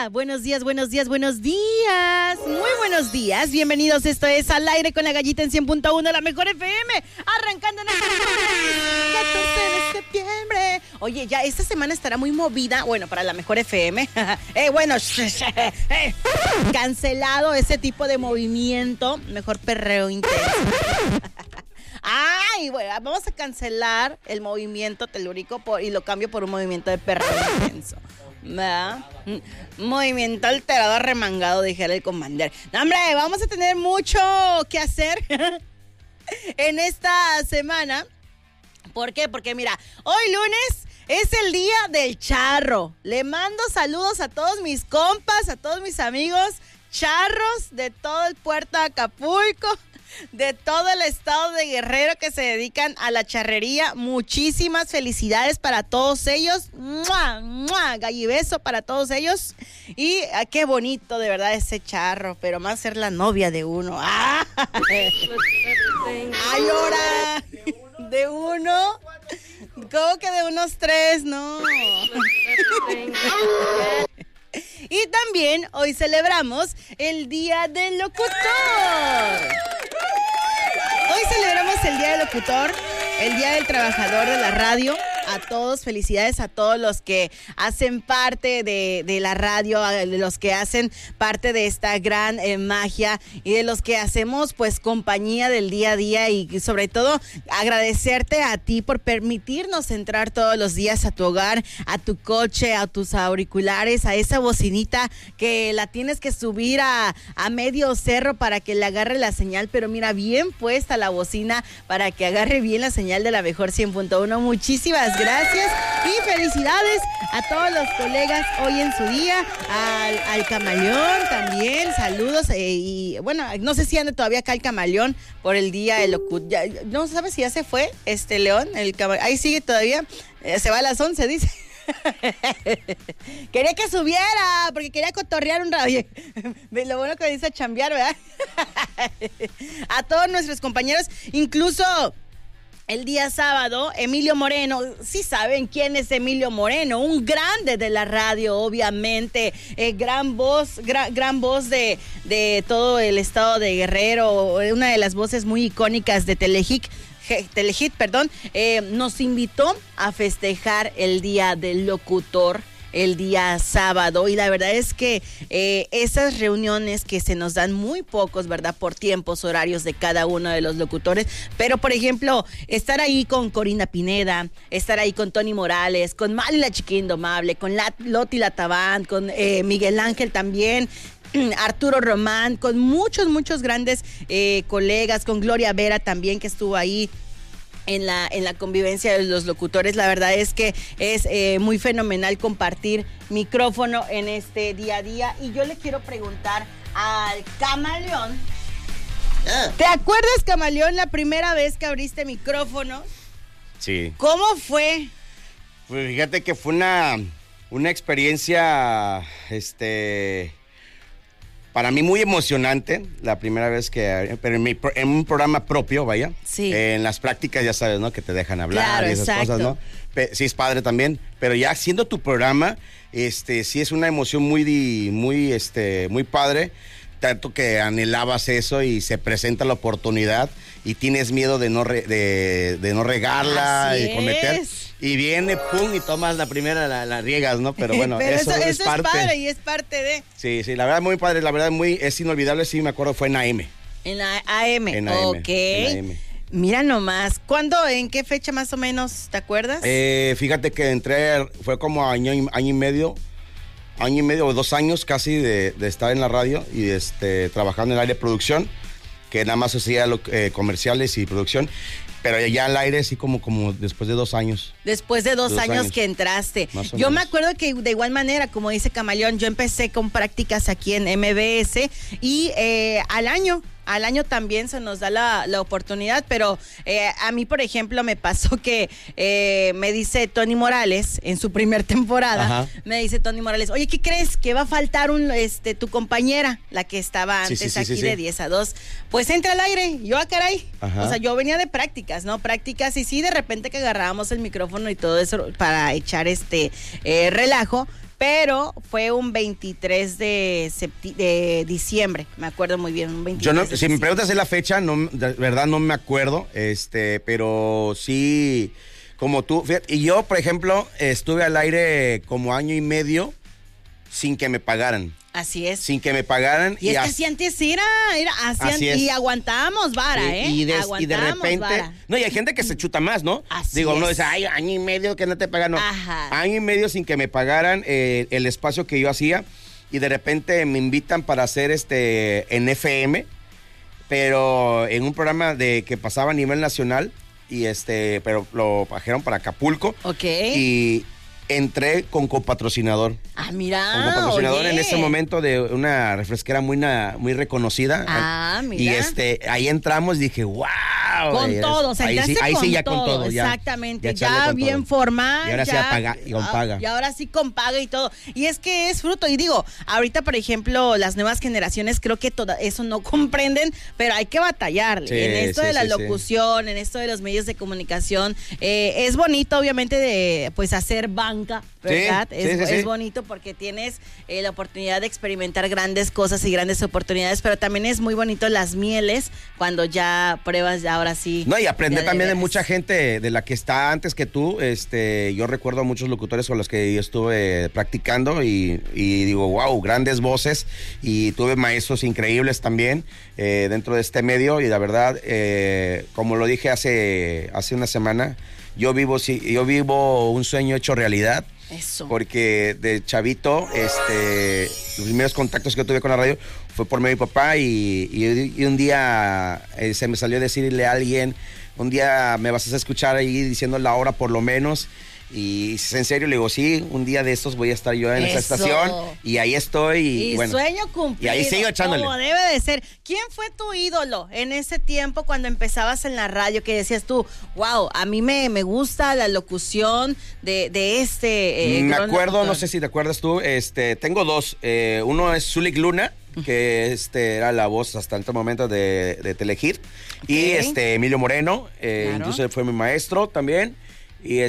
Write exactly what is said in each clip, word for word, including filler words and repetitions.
Buenos días, buenos días, buenos días. Muy buenos días. Bienvenidos. Esto es Al Aire con la Gallita en cien punto uno, la mejor F M. Arrancando en el catorce de septiembre. Oye, ya esta semana estará muy movida. Bueno, para la mejor F M. eh, bueno, cancelado ese tipo de movimiento. Mejor perreo intenso. Ay, bueno, vamos a cancelar el movimiento telúrico por, y lo cambio por un movimiento de perreo intenso. ¿Verdad? Movimiento alterado arremangado, dijera el commander. No, hombre, vamos a tener mucho que hacer en esta semana. ¿Por qué? Porque mira, hoy lunes es el día del charro. Le mando saludos a todos mis compas, a todos mis amigos charros de todo el puerto de Acapulco, de todo el estado de Guerrero que se dedican a la charrería. Muchísimas felicidades para todos ellos. ¡Mua! ¡Mua! Gallibeso para todos ellos. Y ah, qué bonito de verdad ese charro, pero más ser la novia de uno. ¡Ah! ¡Ay, ahora! ¿De uno? ¿Cómo que de unos tres? No. Y también hoy celebramos el Día del Locutor. Hoy celebramos el Día del Locutor, el Día del Trabajador de la Radio. A todos, felicidades a todos los que hacen parte de, de la radio, de los que hacen parte de esta gran eh, magia y de los que hacemos pues compañía del día a día, y sobre todo agradecerte a ti por permitirnos entrar todos los días a tu hogar, a tu coche, a tus auriculares, a esa bocinita que la tienes que subir a, a medio cerro para que le agarre la señal, pero mira, bien puesta la bocina para que agarre bien la señal de la mejor cien punto uno. Muchísimas gracias y felicidades a todos los colegas hoy en su día, al, al Camaleón también, saludos, eh, y bueno, no sé si anda todavía acá el Camaleón por el día del locutor, no sabes si ya se fue este León, el Camaleón, ahí sigue todavía, eh, se va a las once, dice. Quería que subiera porque quería cotorrear un rato. Lo bueno que dice chambear, ¿verdad? A todos nuestros compañeros, incluso el día sábado, Emilio Moreno, sí saben quién es Emilio Moreno, un grande de la radio, obviamente, eh, gran voz, gran, gran voz de, de todo el estado de Guerrero, una de las voces muy icónicas de Telehit, Telehit, perdón, eh, nos invitó a festejar el Día del Locutor el día sábado, y la verdad es que eh, esas reuniones que se nos dan muy pocos, ¿verdad? Por tiempos, horarios de cada uno de los locutores, pero por ejemplo, estar ahí con Corina Pineda, estar ahí con Tony Morales, con Mali la Chica Indomable, con la, Loti Latabán, con eh, Miguel Ángel también, Arturo Román, con muchos, muchos grandes eh, colegas, con Gloria Vera también que estuvo ahí en la en la convivencia de los locutores. La verdad es que es eh, muy fenomenal compartir micrófono en este día a día, y yo le quiero preguntar al Camaleón, ah. ¿te acuerdas, Camaleón, la primera vez que abriste micrófono? Sí. ¿Cómo fue? Pues fíjate que fue una, una experiencia, este... para mí muy emocionante, la primera vez que, pero en, mi, en un programa propio, vaya, sí. Eh, en las prácticas ya sabes, ¿no? Que te dejan hablar, claro, y esas exacto. cosas, ¿no? Pe- sí es padre también, pero ya haciendo tu programa, este, sí es una emoción muy, di, muy, este, muy padre, tanto que anhelabas eso y se presenta la oportunidad y tienes miedo de no, re, de, de no regarla Así y cometer. Es. Y viene, pum, y tomas la primera, la, la riegas, ¿no? Pero bueno, Pero eso, eso, es eso parte. es padre y es parte de... Sí, sí, la verdad muy padre, la verdad muy, es inolvidable, sí me acuerdo, fue en A M. En la A M, En A M, ok. en A M. Mira nomás, ¿cuándo, en qué fecha más o menos, te acuerdas? Eh, fíjate que entré, fue como año y, año y medio, año y medio o dos años casi de, de estar en la radio y este, trabajando en el área de producción, que nada más hacía lo, eh, comerciales y producción. Pero ya al aire sí como, como después de dos años. Después de dos, dos años, años que entraste. Más o Yo menos. me acuerdo que de igual manera, como dice Camaleón, yo empecé con prácticas aquí en M B S y eh, al año... Al año también se nos da la, la oportunidad, pero eh, a mí, por ejemplo, me pasó que eh, me dice Tony Morales, en su primer temporada, Ajá. me dice Tony Morales, oye, ¿qué crees? Que va a faltar un, este, tu compañera, la que estaba antes Sí, sí, sí, aquí sí, de sí. diez a dos. Pues entra al aire, yo, ah, caray. Ajá. O sea, yo venía de prácticas, ¿no? Prácticas, y sí, de repente que agarrábamos el micrófono y todo eso para echar este eh, relajo. pero fue un veintitrés de, septi- de diciembre, me acuerdo muy bien, un veintitrés Yo no, de si me diciembre. preguntas la fecha, no, de verdad no me acuerdo, este, pero sí, como tú, fíjate, y yo, por ejemplo, estuve al aire como año y medio sin que me pagaran. Así es. Sin que me pagaran. Y, y es as- que así antes era, era así, Así an- es. y aguantábamos vara, Sí, ¿eh? y, de, y de Aguantábamos repente. vara. No, y hay gente que se chuta más, ¿no? Así Digo, uno es. dice, ay, año y medio que no te pagan. No. Ajá. Año y medio sin que me pagaran eh, el espacio que yo hacía. Y de repente me invitan para hacer este en F M, pero en un programa de que pasaba a nivel nacional. Y este, pero lo trajeron para Acapulco. Ok. Y entré con copatrocinador. Ah, mira. Como patrocinador oye. en ese momento de una refresquera muy, na- muy reconocida. Ah, mira. Y este, ahí entramos y dije, wow. Con Y todo, o sea, ahí sí, entraste ahí con sí ya todo, con todo. Ya, exactamente, echarle ya con bien todo. formal. Y ahora sí ya, a paga- y con ah, paga. Y ahora sí con paga y todo. Y es que es fruto, y digo, ahorita, por ejemplo, las nuevas generaciones creo que toda, eso no comprenden, pero hay que batallarle. Sí, en esto sí, de la sí, sí. locución, en esto de los medios de comunicación, eh, es bonito, obviamente, de pues hacer banca, ¿verdad? Sí, es, sí, sí, es sí. bonito porque tienes eh, la oportunidad de experimentar grandes cosas y grandes oportunidades, pero también es muy bonito las mieles cuando ya pruebas, ya ahora sí. No, y aprender ya también de veras. mucha gente de la que está antes que tú. Este, yo recuerdo a muchos locutores con los que yo estuve practicando y, y digo, wow, grandes voces. Y tuve maestros increíbles también eh, dentro de este medio. Y la verdad, eh, como lo dije hace, hace una semana, yo vivo, sí, yo vivo un sueño hecho realidad. Eso. Porque de chavito, este, los primeros contactos que tuve con la radio fue por medio de mi papá y, y- y un día eh, se me salió decirle a alguien, un día me vas a escuchar ahí diciendo la hora por lo menos. Y en serio le digo, sí, un día de estos voy a estar yo en esa Eso. estación y ahí estoy. Y, Y bueno, sueño cumplido. y ahí sigo echándole. Como debe de ser. ¿Quién fue tu ídolo en ese tiempo cuando empezabas en la radio que decías tú, wow, a mí me, me gusta la locución de, de este... eh, me gran acuerdo, locutor"? no sé si te acuerdas tú, este, tengo dos. Eh, uno es Zulik Luna, que este era la voz hasta este momento de, de Telehit. Y Ok. este Emilio Moreno, eh, Claro. incluso él fue mi maestro también. Y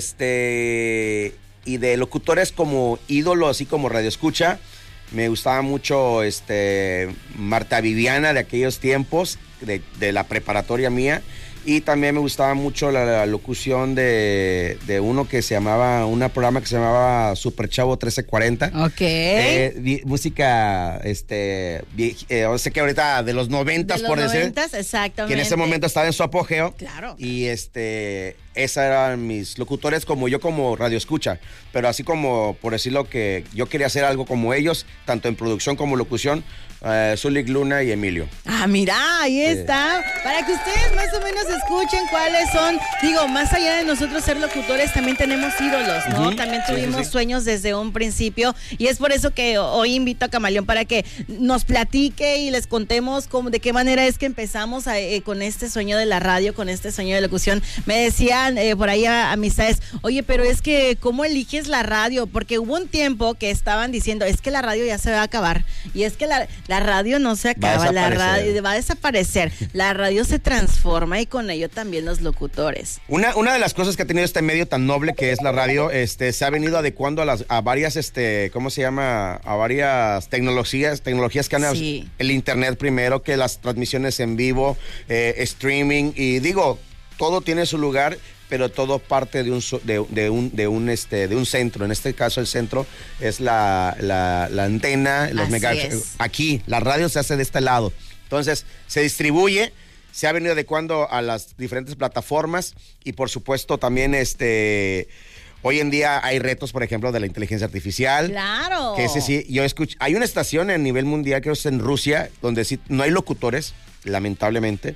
este y de locutores como ídolo, así como Radio Escucha, me gustaba mucho este Marta Viviana de aquellos tiempos, de, de la preparatoria mía. Y también me gustaba mucho la, la locución de, de uno que se llamaba, un programa que se llamaba Super Chavo trece cuarenta. Ok. Eh, vi- música, este, vie- eh, o sea que ahorita de los noventas, De los por decir, noventas, exactamente. que en ese momento estaba en su apogeo. Claro. Y este, esos eran mis locutores como yo como radio escucha, pero así como, por decirlo que yo quería hacer algo como ellos, tanto en producción como locución, eh, Zulik Luna y Emilio. Ah, mira, ahí está. Para que ustedes más o menos escuchen cuáles son. Digo, más allá de nosotros ser locutores, también tenemos ídolos, ¿no? Ujú. También Sí, sí, tuvimos sí. sueños desde un principio. Y es por eso que hoy invito a Camaleón para que nos platique y les contemos cómo, de qué manera es que empezamos a, eh, con este sueño de la radio, con este sueño de locución. Me decían eh, por ahí a, amistades, oye, pero es que, ¿cómo eliges la radio? Porque hubo un tiempo que estaban diciendo, es que la radio ya se va a acabar. Y es que la, la radio no se Va a acaba, la desaparecer. radio va a desaparecer. La radio se transforma y con ello también los locutores. Una, una de las cosas que ha tenido este medio tan noble que es la radio, este, se ha venido adecuando a las, a varias, este, ¿cómo se llama? A varias tecnologías, tecnologías que han, Sí. el internet primero, que las transmisiones en vivo, eh, streaming, y digo, todo tiene su lugar, pero todo parte de un, so- de, de un, de un, este, de un centro. En este caso el centro es la, la, la antena, los Así mega, es. aquí, la radio se hace de este lado. Entonces, se distribuye, se ha venido adecuando a las diferentes plataformas y por supuesto también este hoy en día hay retos, por ejemplo, de la inteligencia artificial. Claro. Que ese sí, yo escucho, hay una estación a nivel mundial, creo que es en Rusia, donde sí no hay locutores, lamentablemente.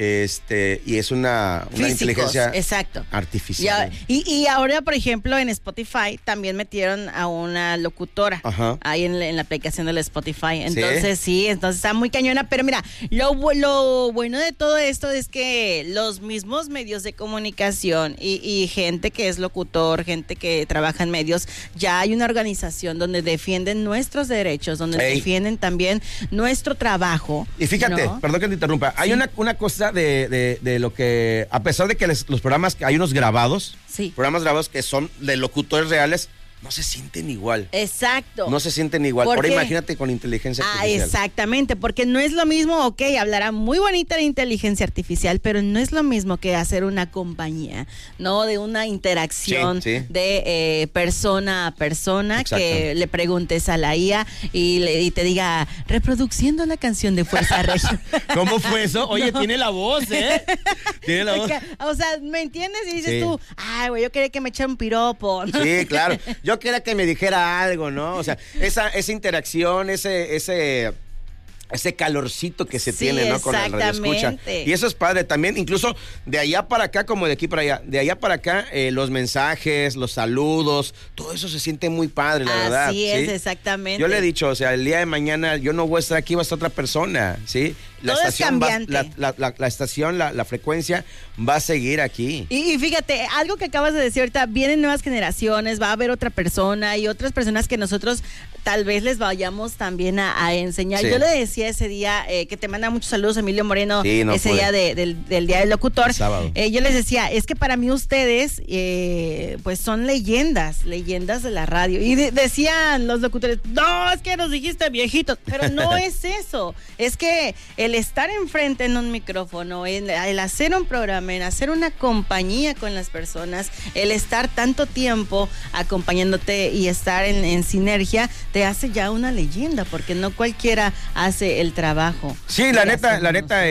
Este, y es una, una Físicos, inteligencia exacto. artificial. Y, y, y ahora, por ejemplo, en Spotify también metieron a una locutora Ajá. ahí en, la- en la aplicación del Spotify. Entonces, sí, entonces está muy cañona. Pero mira, lo, bu- lo bueno de todo esto es que los mismos medios de comunicación y, y gente que es locutor, gente que trabaja en medios, ya hay una organización donde defienden nuestros derechos, donde Ey. defienden también nuestro trabajo. Y fíjate, ¿no? perdón que te interrumpa, hay Sí. una, una cosa de, de, de lo que, a pesar de que les- los programas, hay unos grabados, Sí. programas grabados que son de locutores reales, no se sienten igual. Exacto. No se sienten igual. ¿Por Ahora qué? imagínate con inteligencia Ah, artificial. exactamente, porque no es lo mismo, ok, hablará muy bonita la inteligencia artificial, pero no es lo mismo que hacer una compañía, ¿no? De una interacción Sí, sí. de eh, persona a persona. Exacto. Que le preguntes a la I A y, le, y te diga, reproduciendo la canción de Fuerza Regia. ¿Cómo fue eso? Oye, no. Tiene la voz, ¿eh? Tiene la voz. O sea, ¿me entiendes? Y dices Sí. tú, ay, güey, yo quería que me echara un piropo, ¿no? Sí, claro. Yo quería que me dijera algo, ¿no? O sea, esa, esa interacción, ese, ese, ese calorcito que se Sí, tiene, ¿no? Con la radioescucha. Y eso es padre también, incluso de allá para acá, como de aquí para allá, de allá para acá, eh, los mensajes, los saludos, todo eso se siente muy padre, la Así verdad. Así es, ¿sí? Exactamente. Yo le he dicho, o sea, el día de mañana yo no voy a estar aquí, va a estar otra persona, ¿sí? La Todo estación es va, cambiante. la, la, la, la estación, la, la frecuencia va a seguir aquí. Y, y fíjate, algo que acabas de decir ahorita, vienen nuevas generaciones, va a haber otra persona y otras personas que nosotros tal vez les vayamos también a, a enseñar. Sí. Yo le decía ese día, eh, que te manda muchos saludos, Emilio Moreno, sí, no ese pude. día de, del, del Día del Locutor. Sábado. Eh, yo les decía, es que para mí ustedes, eh, pues son leyendas, leyendas de la radio. Y de, decían los locutores, no, es que nos dijiste viejitos, pero no es eso. Es que el estar enfrente en un micrófono, el, el hacer un programa, el hacer una compañía con las personas, el estar tanto tiempo acompañándote y estar en, en sinergia, te hace ya una leyenda, porque no cualquiera hace el trabajo. Sí, la neta, la neta,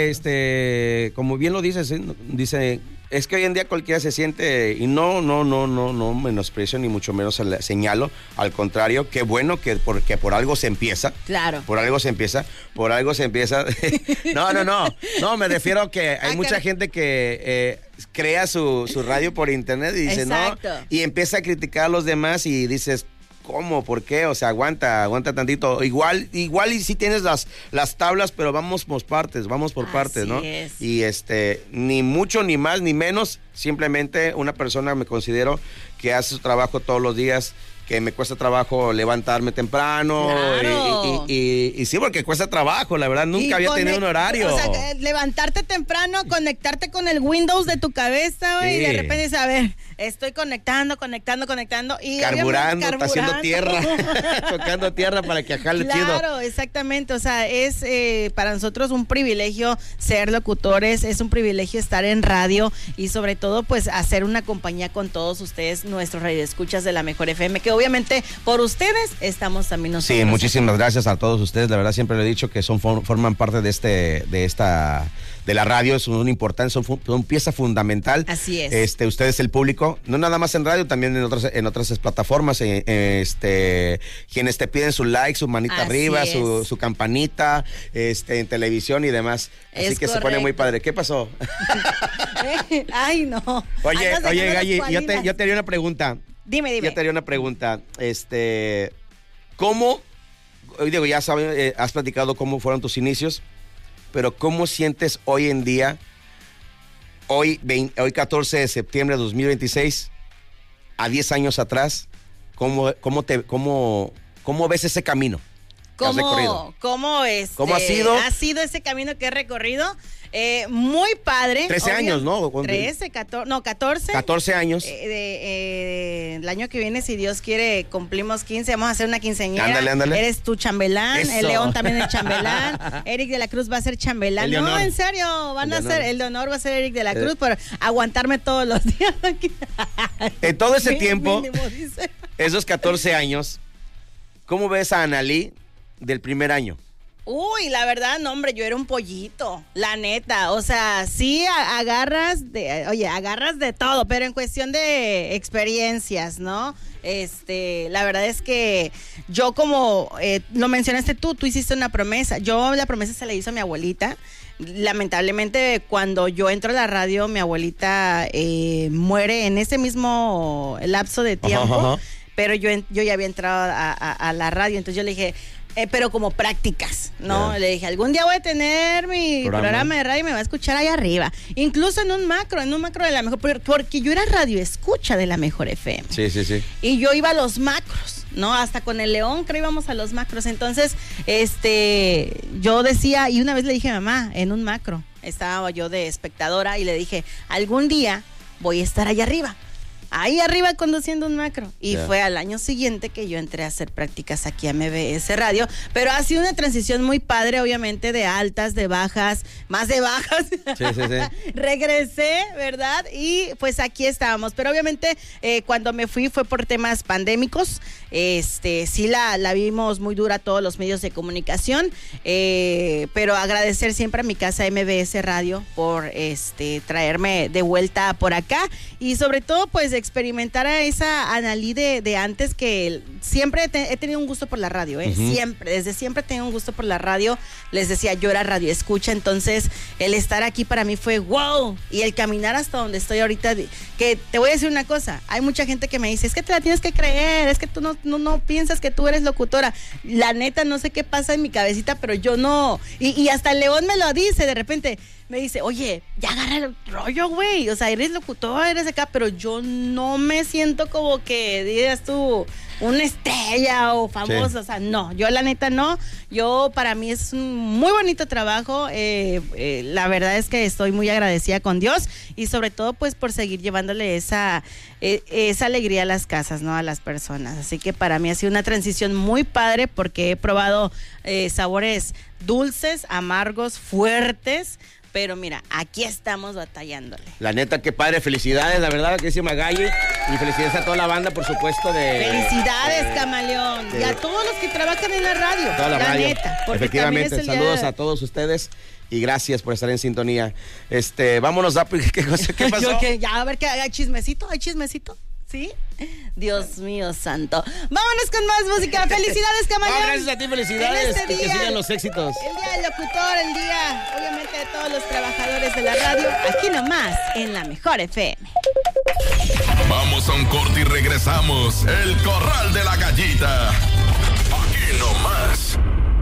este, como bien lo dices, ¿eh? dice, es que hoy en día cualquiera se siente, y no, no, no, no, no menosprecio ni mucho menos señalo, al contrario, qué bueno que porque por algo se empieza. Claro. Por algo se empieza, por algo se empieza. no, no, no, no, me refiero a que hay mucha gente que eh, crea su, su radio por internet y dice, Exacto. no, y empieza a criticar a los demás y dices, ¿cómo? ¿Por qué? O sea, aguanta, aguanta tantito. Igual, igual y sí tienes las, las tablas, pero vamos por partes, vamos por Así partes, ¿no? es. Y este, ni mucho, ni más, ni menos, simplemente una persona me considero que hace su trabajo todos los días, que me cuesta trabajo levantarme temprano. Claro. Y, y, y, y sí, porque cuesta trabajo, la verdad, nunca Y había conect- tenido un horario. O sea, levantarte temprano, conectarte con el Windows de tu cabeza, güey, Sí. y de repente dices, a ver, estoy conectando, conectando, conectando. Y Carburando, obviamente está haciendo tierra, tocando tierra para que jale chido. Claro, exactamente. O sea, es eh, para nosotros un privilegio ser locutores, es un privilegio estar en radio y sobre todo, pues, hacer una compañía con todos ustedes, nuestros radioescuchas de la Mejor F M, que obviamente por ustedes estamos también nosotros. Sí, muchísimas gracias a todos ustedes. La verdad siempre le he dicho que son forman parte de este, de esta, de la radio, son importantes, son, son pieza fundamental. Así es. Este, ustedes el público, no nada más en radio, también en otras, en otras plataformas, en, en este, quienes te piden su like, su manita Así arriba, es. su, su campanita, este, en televisión y demás. Así Es que se pone muy correcto. padre. ¿Qué pasó? Ay, no. Oye, Andas oye, sacando Galli, las yo te, cualinas. yo te haría una pregunta. Dime, dime. Yo te haría una pregunta. Este, ¿cómo, hoy digo, ya sabes, eh, has platicado cómo fueron tus inicios, pero cómo sientes hoy en día, hoy, veinte, hoy catorce de septiembre de dos mil veintiséis, a diez años atrás, cómo, cómo, te, cómo, cómo ves ese camino que has recorrido? ¿Cómo, cómo, este, ¿Cómo ha sido? ha sido ese camino que he recorrido? Eh, muy padre. trece obvio, años, ¿no? trece, catorce, no, catorce. catorce años. Eh, de, eh, el año que viene, si Dios quiere, cumplimos quince, vamos a hacer una quinceañera. Ándale, ándale. Eres tu chambelán, Eso. el León también es chambelán, Eric de la Cruz va a ser chambelán. El de No, honor. en serio, van El de a ser, honor. el de honor va a ser Eric de la Eh. Cruz por aguantarme todos los días aquí. En todo ese Mí- tiempo, mínimo, dice. esos catorce años, ¿cómo ves a Analí del primer año? Uy, la verdad, no, hombre, yo era un pollito, la neta. O sea, sí a- agarras de, oye, agarras de todo, pero en cuestión de experiencias, ¿no? Este, la verdad es que yo como eh, lo mencionaste tú, tú hiciste una promesa. Yo la promesa se la hizo a mi abuelita. Lamentablemente, cuando yo entro a la radio, mi abuelita eh, muere en ese mismo lapso de tiempo. Ajá, ajá. Pero yo, en- yo ya había entrado a, a- a la radio, entonces yo le dije, eh, pero como prácticas, ¿no? Ya. Le dije, algún día voy a tener mi Programa. programa, de radio y me va a escuchar ahí arriba. Incluso en un macro, en un macro de la mejor, por- porque yo era radio escucha de la Mejor F M. Sí, sí, sí. Y yo iba a los macros, ¿no? Hasta con el León creo íbamos a los macros. Entonces, este, yo decía, y una vez le dije a mamá, en un macro, estaba yo de espectadora y le dije, algún día voy a estar allá arriba. ahí arriba conduciendo un macro. Y yeah. fue al año siguiente que yo entré a hacer prácticas aquí a M B S Radio. Pero ha sido una transición muy padre, obviamente, de altas, de bajas, más de bajas. Sí, sí, sí. Regresé, ¿verdad? Y pues aquí estábamos. Pero obviamente eh, cuando me fui fue por temas pandémicos. Este, sí la, la vimos muy dura todos los medios de comunicación. Eh, pero agradecer siempre a mi casa M B S Radio por este traerme de vuelta por acá. Y sobre todo, pues, experimentar a esa Analí de, de antes, que siempre te, he tenido un gusto por la radio, ¿eh? Uh-huh. Siempre, desde siempre tengo un gusto por la radio. Les decía, yo era radio escucha, entonces el estar aquí para mí fue wow. Y el caminar hasta donde estoy ahorita, que te voy a decir una cosa, hay mucha gente que me dice, es que te la tienes que creer, es que tú no, no, no piensas que tú eres locutora. La neta, no sé qué pasa en mi cabecita, pero yo no. Y, y hasta el León me lo dice de repente. Me dice, oye, ya agarra el rollo, güey. O sea, eres locutor, eres acá, pero yo no me siento como que digas tú una estrella o famosa. Sí. O sea, no, yo la neta no. Yo, para mí es un muy bonito trabajo. Eh, eh, la verdad es que estoy muy agradecida con Dios y sobre todo, pues, por seguir llevándole esa, eh, esa alegría a las casas, ¿no? A las personas. Así que para mí ha sido una transición muy padre porque he probado eh, sabores dulces, amargos, fuertes. Pero mira, aquí estamos batallándole. La neta, qué padre, felicidades, la verdad, que dice Magalle. Y felicidades a toda la banda, por supuesto, de... Felicidades, de, Camaleón. De, y a todos los que trabajan en la radio. Toda la, la radio. Neta. Efectivamente, saludos de... a todos ustedes. Y gracias por estar en sintonía. Este, vámonos a... ¿Qué, cosa, qué pasó? Yo, que, ya, a ver, que hay chismecito, hay chismecito. ¿Sí? Dios mío santo. Vámonos con más música. Felicidades, Camaleón. No, gracias a ti, felicidades. Este día, que sigan los éxitos. El día del locutor, el día, obviamente, de todos los trabajadores de la radio. Aquí nomás, en la mejor F M. Vamos a un corte y regresamos. El Corral de la Gallita. Aquí nomás.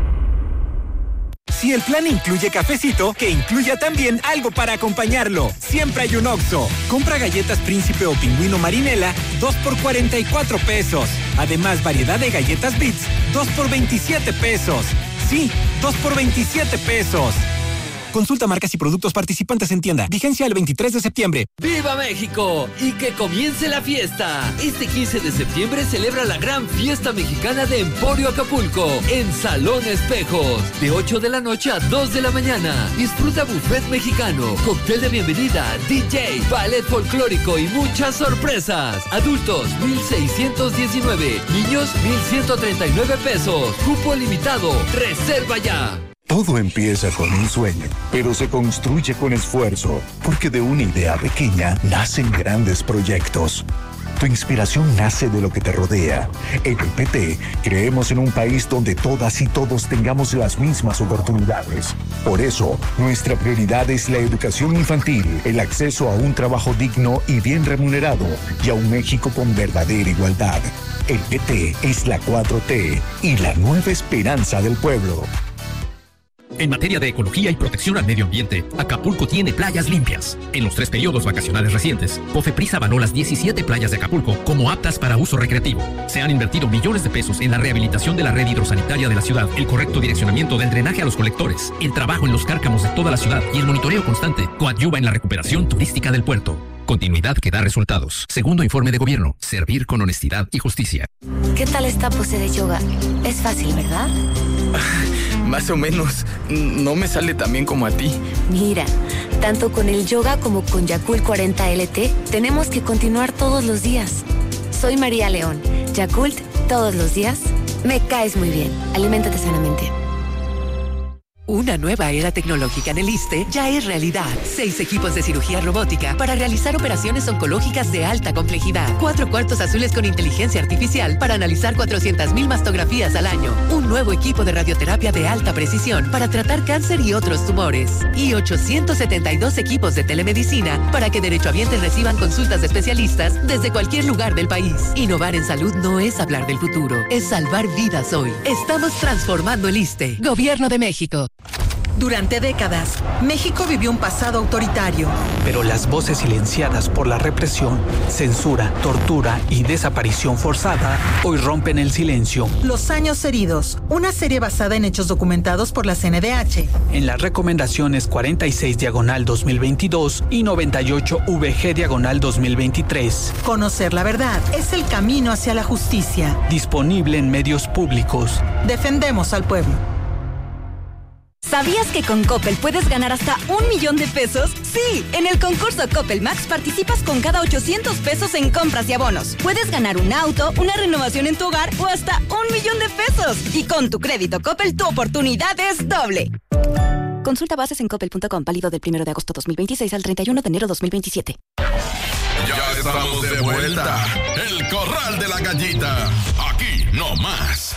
Si el plan incluye cafecito, que incluya también algo para acompañarlo. Siempre hay un Oxxo. Compra galletas Príncipe o Pingüino Marinela, dos por cuarenta y cuatro pesos. Además, variedad de galletas Bits, dos por veintisiete pesos. Sí, dos por veintisiete pesos. Consulta marcas y productos participantes en tienda. Vigencia el veintitrés de septiembre. ¡Viva México! Y que comience la fiesta. Este quince de septiembre celebra la gran fiesta mexicana de Emporio Acapulco en Salón Espejos. De ocho de la noche a dos de la mañana. Disfruta buffet mexicano, cóctel de bienvenida, D J, ballet folclórico y muchas sorpresas. Adultos, mil seiscientos diecinueve. Niños, mil ciento treinta y nueve pesos. Cupo limitado. Reserva ya. Todo empieza con un sueño, pero se construye con esfuerzo, porque de una idea pequeña nacen grandes proyectos. Tu inspiración nace de lo que te rodea. En el P T creemos en un país donde todas y todos tengamos las mismas oportunidades. Por eso, nuestra prioridad es la educación infantil, el acceso a un trabajo digno y bien remunerado, y a un México con verdadera igualdad. El P T es la cuatro T y la nueva esperanza del pueblo. En materia de ecología y protección al medio ambiente, Acapulco tiene playas limpias. En los tres periodos vacacionales recientes, Cofepris avaló las diecisiete playas de Acapulco como aptas para uso recreativo. Se han invertido millones de pesos en la rehabilitación de la red hidrosanitaria de la ciudad, el correcto direccionamiento del drenaje a los colectores, el trabajo en los cárcamos de toda la ciudad y el monitoreo constante coadyuva en la recuperación turística del puerto. Continuidad que da resultados. Segundo informe de gobierno. Servir con honestidad y justicia. ¿Qué tal esta pose de yoga? Es fácil, ¿verdad? Más o menos. No me sale tan bien como a ti. Mira, tanto con el yoga como con Yakult cuarenta L T, tenemos que continuar todos los días. Soy María León. Yakult, todos los días. Me caes muy bien. Aliméntate sanamente. Una nueva era tecnológica en el ISSSTE ya es realidad. Seis equipos de cirugía robótica para realizar operaciones oncológicas de alta complejidad. Cuatro cuartos azules con inteligencia artificial para analizar cuatrocientas mil mastografías al año. Un nuevo equipo de radioterapia de alta precisión para tratar cáncer y otros tumores. Y ochocientos setenta y dos equipos de telemedicina para que derechohabientes reciban consultas de especialistas desde cualquier lugar del país. Innovar en salud no es hablar del futuro, es salvar vidas hoy. Estamos transformando el ISSSTE. Gobierno de México. Durante décadas, México vivió un pasado autoritario. Pero las voces silenciadas por la represión, censura, tortura y desaparición forzada hoy rompen el silencio. Los años heridos, una serie basada en hechos documentados por la C N D H. En las recomendaciones cuarenta y seis diagonal dos mil veintidós y noventa y ocho V G diagonal dos mil veintitrés. Conocer la verdad es el camino hacia la justicia. Disponible en medios públicos. Defendemos al pueblo. ¿Sabías que con Coppel puedes ganar hasta un millón de pesos? Sí, en el concurso Coppel Max participas con cada ochocientos pesos en compras y abonos. Puedes ganar un auto, una renovación en tu hogar o hasta un millón de pesos. Y con tu crédito Coppel, tu oportunidad es doble. Consulta bases en coppel punto com, válido del primero de agosto dos mil veintiséis al treinta y uno de enero dos mil veintisiete. Ya estamos de vuelta. El Corral de la Gallita. Aquí no más.